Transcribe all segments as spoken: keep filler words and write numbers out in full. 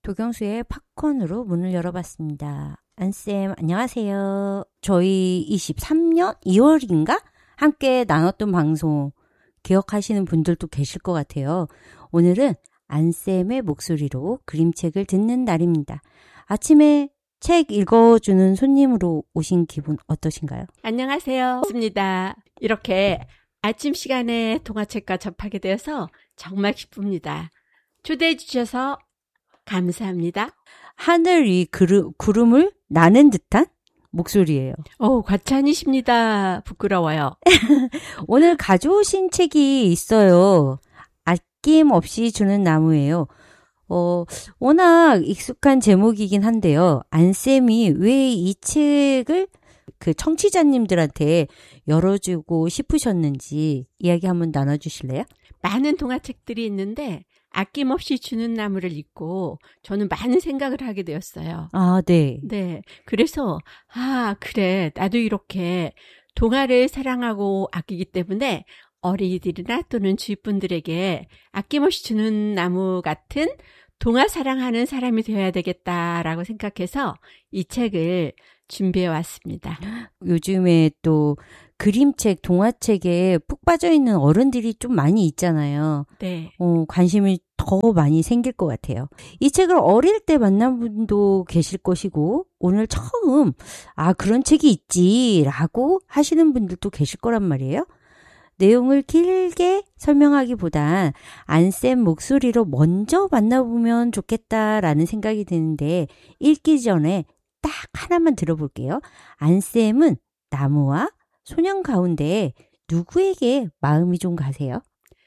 도경수의 팝콘으로 문을 열어봤습니다. 안쌤 안녕하세요. 저희 이십삼 년 이월인가? 함께 나눴던 방송 기억하시는 분들도 계실 것 같아요. 오늘은 안쌤의 목소리로 그림책을 듣는 날입니다. 아침에 책 읽어주는 손님으로 오신 기분 어떠신가요? 안녕하세요. 반갑습니다. 이렇게 아침 시간에 동화책과 접하게 되어서 정말 기쁩니다. 초대해 주셔서 감사합니다. 하늘 위 구름, 구름을 나는 듯한 목소리예요. 오, 과찬이십니다. 부끄러워요. 오늘 가져오신 책이 있어요. 아낌없이 주는 나무예요. 어, 워낙 익숙한 제목이긴 한데요. 안쌤이 왜 이 책을 그 청취자님들한테 열어주고 싶으셨는지 이야기 한번 나눠주실래요? 많은 동화책들이 있는데 아낌없이 주는 나무를 읽고 저는 많은 생각을 하게 되었어요. 아, 네. 네. 그래서 아, 그래. 나도 이렇게 동화를 사랑하고 아끼기 때문에 어린이들이나 또는 주위 분들에게 아낌없이 주는 나무 같은 동화 사랑하는 사람이 되어야 되겠다라고 생각해서 이 책을 준비해 왔습니다. 요즘에 또 그림책, 동화책에 푹 빠져있는 어른들이 좀 많이 있잖아요. 네. 어, 관심이 더 많이 생길 것 같아요. 이 책을 어릴 때 만난 분도 계실 것이고 오늘 처음 아 그런 책이 있지라고 하시는 분들도 계실 거란 말이에요. 내용을 길게 설명하기보단 안쌤 목소리로 먼저 만나보면 좋겠다라는 생각이 드는데 읽기 전에 딱 하나만 들어볼게요. 안쌤은 나무와 소년 가운데 누구에게 마음이 좀 가세요?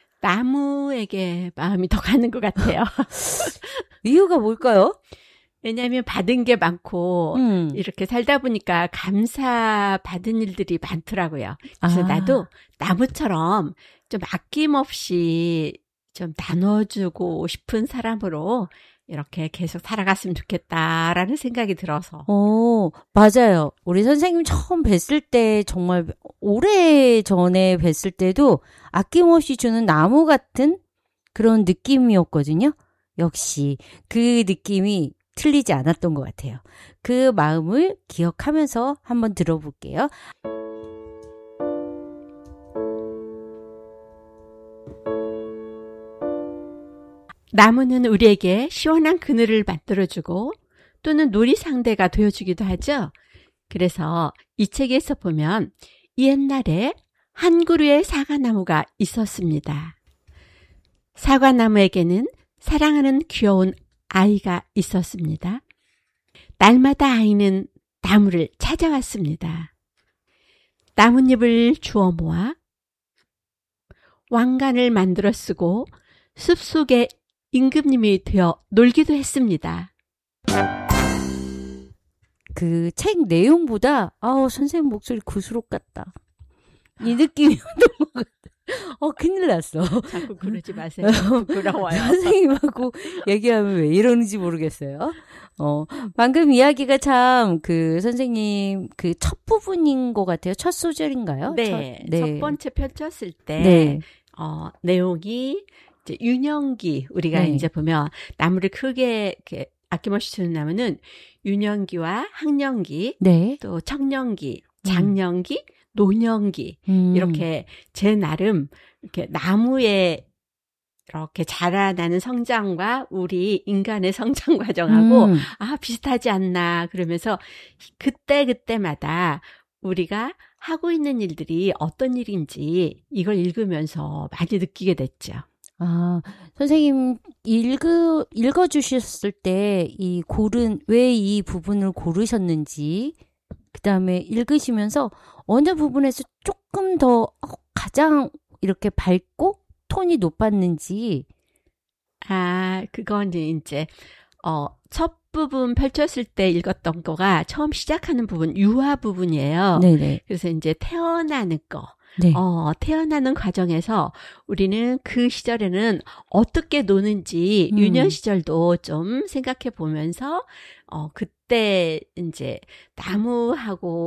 나무에게 마음이 더 가는 것 같아요. 이유가 뭘까요? 왜냐하면 받은 게 많고 음. 이렇게 살다 보니까 감사받은 일들이 많더라고요. 그래서 아. 나도 나무처럼 좀 아낌없이 좀 나눠주고 싶은 사람으로 이렇게 계속 살아갔으면 좋겠다라는 생각이 들어서. 어, 맞아요. 우리 선생님 처음 뵀을 때 정말 오래 전에 뵀을 때도 아낌없이 주는 나무 같은 그런 느낌이었거든요. 역시 그 느낌이 틀리지 않았던 것 같아요. 그 마음을 기억하면서 한번 들어볼게요. 나무는 우리에게 시원한 그늘을 만들어주고 또는 놀이 상대가 되어주기도 하죠. 그래서 이 책에서 보면 옛날에 한 그루의 사과나무가 있었습니다. 사과나무에게는 사랑하는 귀여운 아이가 있었습니다. 날마다 아이는 나무를 찾아왔습니다. 나뭇잎을 주워 모아 왕관을 만들어 쓰고 숲속에 임금님이 되어 놀기도 했습니다. 그 책 내용보다 아우 선생님 목소리 구수록 같다. 이 느낌이 너무 같다. 어 큰일 났어. 자꾸 그러지 마세요. 부끄러워요. 선생님하고 얘기하면 왜 이러는지 모르겠어요. 어 방금 이야기가 참 그 선생님 그 첫 부분인 것 같아요. 첫 소절인가요? 네, 첫, 네. 첫 번째 펼쳤을 때 네. 어, 내용이 이제 유년기 우리가 네. 이제 보면 나무를 크게 이렇게 아낌없이 주는 나무는 유년기와 학년기, 네. 또 청년기, 장년기, 음. 노년기 음. 이렇게 제 나름 이렇게 나무에 이렇게 자라나는 성장과 우리 인간의 성장 과정하고 음. 아 비슷하지 않나 그러면서 그때 그때마다 우리가 하고 있는 일들이 어떤 일인지 이걸 읽으면서 많이 느끼게 됐죠. 아, 선생님 읽어 읽어 주셨을 때 이 고른 왜 이 부분을 고르셨는지 그다음에 읽으시면서 어느 부분에서 조금 더 어, 가장 이렇게 밝고 톤이 높았는지. 아, 그건 이제 어, 첫 부분 펼쳤을 때 읽었던 거가 처음 시작하는 부분, 유아 부분이에요. 네네. 그래서 이제 태어나는 거. 네. 어, 태어나는 과정에서 우리는 그 시절에는 어떻게 노는지 음. 유년 시절도 좀 생각해 보면서 어, 그때 이제 나무하고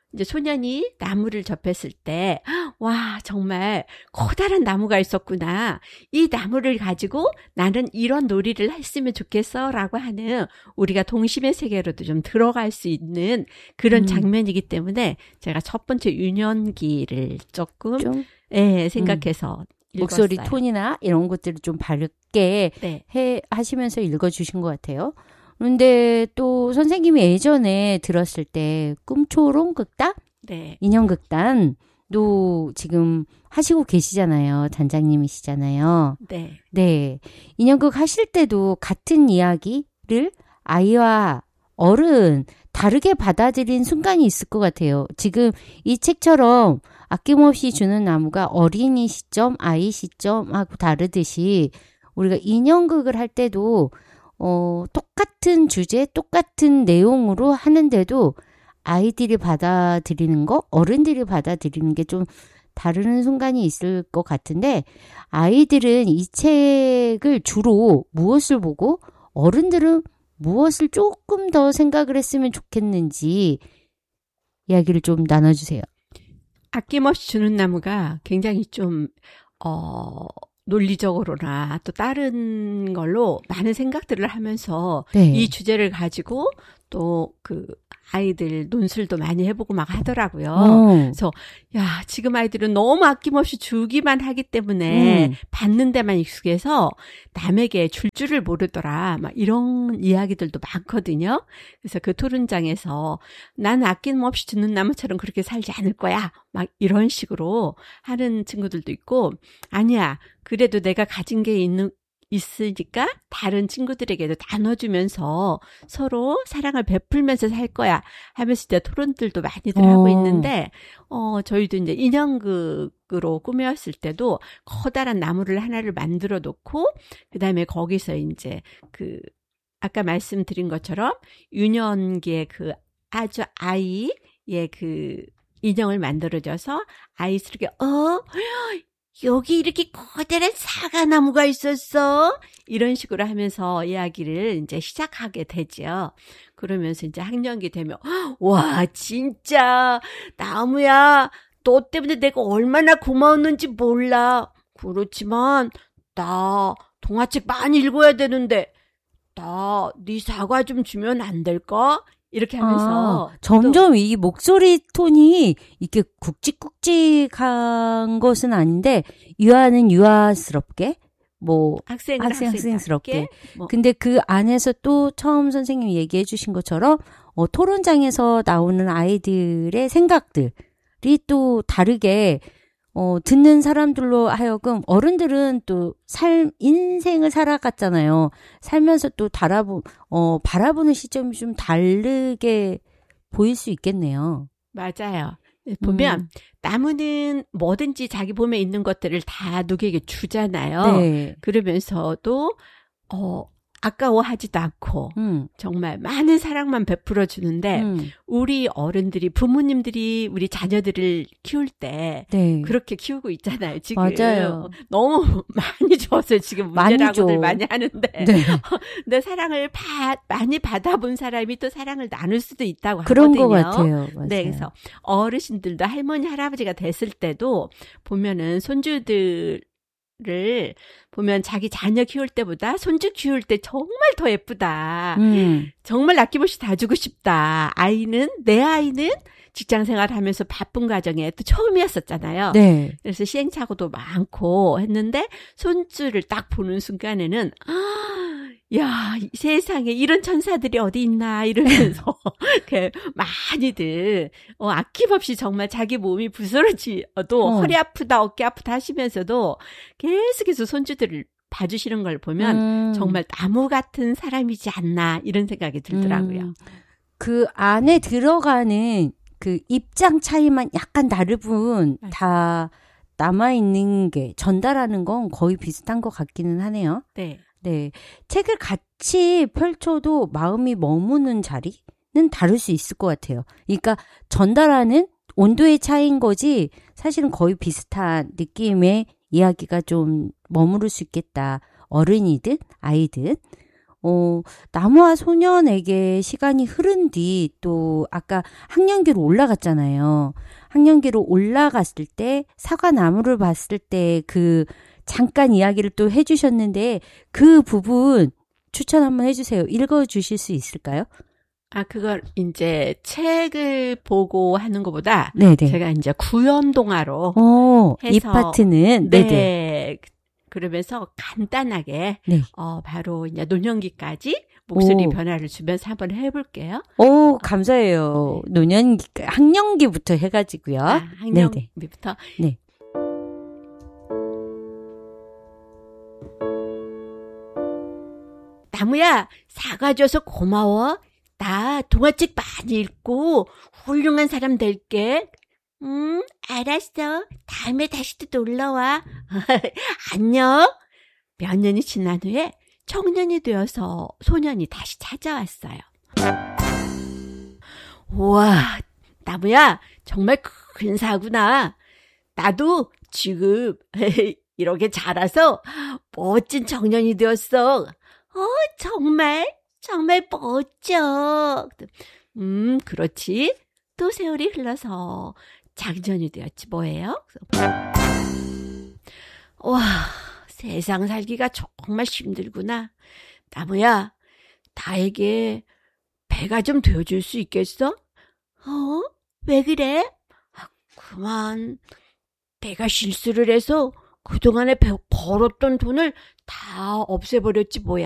이제 소년이 나무를 접했을 때, 와, 정말 커다란 나무가 있었구나. 이 나무를 가지고 나는 이런 놀이를 했으면 좋겠어. 라고 하는 우리가 동심의 세계로도 좀 들어갈 수 있는 그런 음. 장면이기 때문에 제가 첫 번째 유년기를 조금, 좀 예, 생각해서 음. 목소리 읽었어요. 톤이나 이런 것들을 좀 밝게 네. 해, 하시면서 읽어주신 것 같아요. 그런데 또 선생님이 예전에 들었을 때 꿈초롱 극단? 네. 인형극단도 지금 하시고 계시잖아요. 단장님이시잖아요. 네. 네. 인형극 하실 때도 같은 이야기를 아이와 어른 다르게 받아들인 순간이 있을 것 같아요. 지금 이 책처럼 아낌없이 주는 나무가 어린이 시점, 아이 시점하고 다르듯이 우리가 인형극을 할 때도 어, 똑같은 주제, 똑같은 내용으로 하는데도 아이들이 받아들이는 거, 어른들이 받아들이는 게 좀 다른 순간이 있을 것 같은데 아이들은 이 책을 주로 무엇을 보고 어른들은 무엇을 조금 더 생각을 했으면 좋겠는지 이야기를 좀 나눠주세요. 아낌없이 주는 나무가 굉장히 좀, 어, 논리적으로나 또 다른 걸로 많은 생각들을 하면서 네. 이 주제를 가지고 또 그 아이들 논술도 많이 해보고 막 하더라고요. 어. 그래서 야, 지금 아이들은 너무 아낌없이 주기만 하기 때문에 음. 받는 데만 익숙해서 남에게 줄 줄을 모르더라. 막 이런 이야기들도 많거든요. 그래서 그 토론장에서 난 아낌없이 주는 나무처럼 그렇게 살지 않을 거야. 막 이런 식으로 하는 친구들도 있고 아니야. 그래도 내가 가진 게 있는 있으니까 다른 친구들에게도 나눠주면서 서로 사랑을 베풀면서 살 거야 하면서 이제 토론들도 많이들 어. 하고 있는데 어 저희도 이제 인형극으로 꾸몄을 때도 커다란 나무를 하나를 만들어 놓고 그다음에 거기서 이제 그 아까 말씀드린 것처럼 유년기의 그 아주 아이의 그 인형을 만들어줘서 아이스럽게 어 여기 이렇게 커다란 사과나무가 있었어. 이런 식으로 하면서 이야기를 이제 시작하게 되죠. 그러면서 이제 학년기 되면, 와, 진짜, 나무야, 너 때문에 내가 얼마나 고마웠는지 몰라. 그렇지만, 나 동화책 많이 읽어야 되는데, 나 네 사과 좀 주면 안 될까? 이렇게 하면서 아, 점점 이 목소리 톤이 이렇게 굵직굵직한 것은 아닌데 유아는 유아스럽게 뭐 학생은 학생 학생답게, 학생스럽게 뭐. 근데 그 안에서 또 처음 선생님이 얘기해 주신 것처럼 어, 토론장에서 나오는 아이들의 생각들이 또 다르게 어, 듣는 사람들로 하여금 어른들은 또 삶, 인생을 살아갔잖아요. 살면서 또 달아보, 어, 바라보는 시점이 좀 다르게 보일 수 있겠네요. 맞아요. 보면 음. 나무는 뭐든지 자기 몸에 있는 것들을 다 누구에게 주잖아요. 네. 그러면서도 어, 아까워하지도 않고 음. 정말 많은 사랑만 베풀어 주는데 음. 우리 어른들이 부모님들이 우리 자녀들을 키울 때 네. 그렇게 키우고 있잖아요. 지금 맞아요. 너무 많이 줘서 지금 문제라고들 많이, 많이 하는데 네. 내 사랑을 받, 많이 받아본 사람이 또 사랑을 나눌 수도 있다고 그런 하거든요. 것 같아요. 맞아요. 네, 그래서 어르신들도 할머니 할아버지가 됐을 때도 보면은 손주들 를 보면 자기 자녀 키울 때보다 손주 키울 때 정말 더 예쁘다. 음. 정말 아낌없이 다 주고 싶다. 아이는 내 아이는 직장 생활하면서 바쁜 가정에 또 처음이었었잖아요. 네. 그래서 시행착오도 많고 했는데 손주를 딱 보는 순간에는 아, 야, 이 세상에 이런 천사들이 어디 있나 이러면서 많이들 어, 아낌없이 정말 자기 몸이 부스러지어도 어. 허리 아프다 어깨 아프다 하시면서도 계속해서 손주들을 봐주시는 걸 보면 음. 정말 나무 같은 사람이지 않나 이런 생각이 들더라고요. 음. 그 안에 들어가는 그 입장 차이만 약간 다른 분 다 남아있는 게 전달하는 건 거의 비슷한 것 같기는 하네요. 네. 네. 책을 같이 펼쳐도 마음이 머무는 자리는 다를 수 있을 것 같아요. 그러니까 전달하는 온도의 차이인 거지 사실은 거의 비슷한 느낌의 이야기가 좀 머무를 수 있겠다. 어른이든 아이든. 어, 나무와 소년에게 시간이 흐른 뒤 또 아까 학년기로 올라갔잖아요. 학년기로 올라갔을 때 사과나무를 봤을 때 그 잠깐 이야기를 또 해주셨는데 그 부분 추천 한번 해주세요. 읽어주실 수 있을까요? 아, 그걸 이제 책을 보고 하는 것보다 네네. 제가 이제 구연 동화로 오, 해서 이 파트는 네. 네네. 그러면서 간단하게 네. 어, 바로 이제 노년기까지 목소리 오. 변화를 주면서 한번 해볼게요. 오, 감사해요. 노년기, 학년기부터 해가지고요. 아, 학년기부터. 네. 나무야, 사과 줘서 고마워. 나 동화책 많이 읽고 훌륭한 사람 될게. 응, 알았어. 다음에 다시 또 놀러와. 안녕. 몇 년이 지난 후에 청년이 되어서 소년이 다시 찾아왔어요. 우와, 나무야, 정말 근사하구나. 나도 지금 이렇게 자라서 멋진 청년이 되었어. 어, 정말, 정말 멋져. 음, 그렇지. 또 세월이 흘러서 장년이 되었지 뭐예요? 와, 세상 살기가 정말 힘들구나. 나무야, 나에게 배가 좀 되어줄 수 있겠어? 어? 왜 그래? 아, 그만. 내가 실수를 해서 그동안에 벌었던 돈을 다 없애버렸지 뭐야.